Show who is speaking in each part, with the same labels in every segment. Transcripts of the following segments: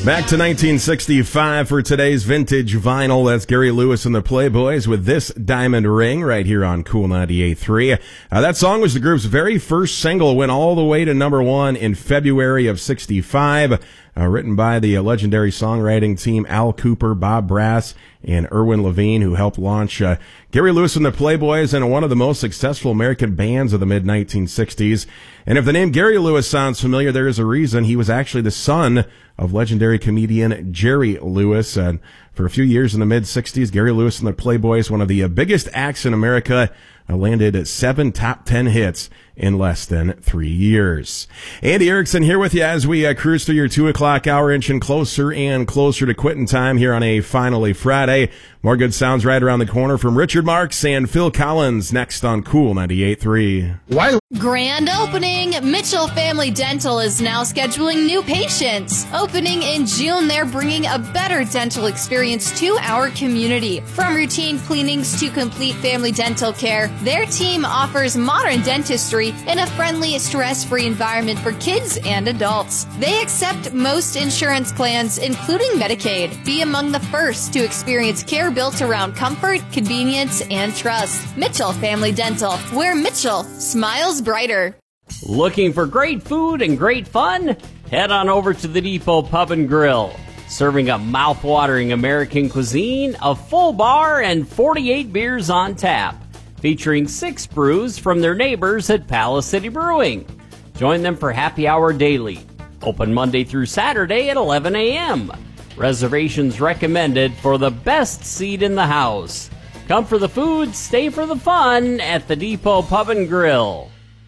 Speaker 1: Back to 1965 for today's vintage vinyl. That's Gary Lewis and the Playboys with This Diamond Ring right here on Cool 98.3. That song was the group's very first single, went all the way to number one in February of 65. Written by the legendary songwriting team Al Cooper, Bob Brass, and Irwin Levine, who helped launch Gary Lewis and the Playboys into one of the most successful American bands of the mid-1960s. And if the name Gary Lewis sounds familiar, there is a reason. He was actually the son of legendary comedian Jerry Lewis. And for a few years in the mid-60s, Gary Lewis and the Playboys, one of the biggest acts in America, landed 7 top 10 hits in less than 3 years. Andy Erickson here with you as we cruise through your 2 o'clock hour, inching closer and closer to quitting time here on a finally Friday. More good sounds right around the corner from Richard Marx and Phil Collins next on Cool 98.3.
Speaker 2: Why?
Speaker 3: Grand opening! Mitchell Family Dental is now scheduling new patients. Opening in June, they're bringing a better dental experience to our community. From routine cleanings to complete family dental care, their team offers modern dentistry in a friendly, stress-free environment for kids and adults. They accept most insurance plans, including Medicaid. Be among the first to experience care built around comfort, convenience, and trust. Mitchell Family Dental, where Mitchell smiles brighter.
Speaker 4: Looking for great food and great fun? Head on over to the Depot Pub and Grill. Serving a mouth-watering American cuisine, a full bar, and 48 beers on tap. Featuring 6 brews from their neighbors at Palace City Brewing. Join them for happy hour daily. Open Monday through Saturday at 11 a.m. Reservations recommended for the best seat in the house. Come for the food, stay for the fun at the Depot Pub and Grill.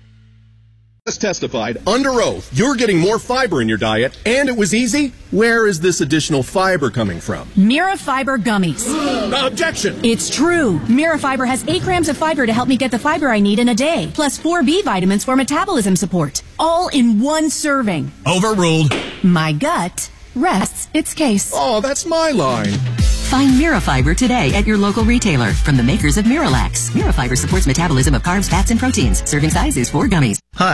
Speaker 5: Just testified under oath you're getting more fiber in your diet, and it was easy. Where is this additional fiber coming from?
Speaker 6: Mirafiber gummies.
Speaker 5: Objection!
Speaker 6: It's true. Mirafiber has 8 grams of fiber to help me get the fiber I need in a day, plus 4 B vitamins for metabolism support, all in one serving.
Speaker 5: Overruled.
Speaker 6: My gut rests its case.
Speaker 5: Oh, that's my line.
Speaker 7: Find Mirafiber today at your local retailer from the makers of Miralax. Mirafiber supports metabolism of carbs, fats, and proteins. Serving size is 4 gummies.
Speaker 8: Hi.